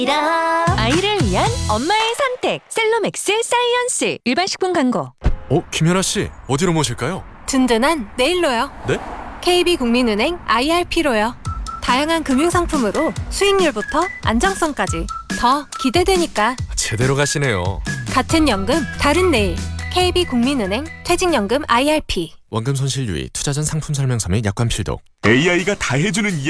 아이를 위한 엄마의 선택 셀로맥스 사이언스. 일반 식품 광고. 김연아 씨, 어디로 모실까요? 든든한 내일로요. 네? KB국민은행 IRP로요. 다양한 금융상품으로 수익률부터 안정성까지 더 기대되니까. 제대로 가시네요. 같은 연금 다른 내일. KB국민은행 퇴직연금 IRP. 원금 손실 유의, 투자 전 상품 설명서 및 약관 필독. AI가 다 해주는 이야기